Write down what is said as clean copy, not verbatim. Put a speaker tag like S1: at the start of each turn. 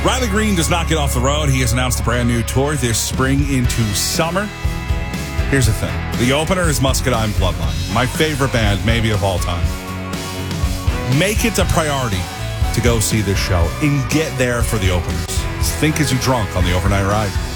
S1: Riley Green does not get off the road. He has announced a brand new tour this spring into summer. Here's the thing. The opener is Muscadine Bloodline, my favorite band maybe of all time. Make it a priority to go see this show and get there for the openers. Think as you drunk on the overnight ride.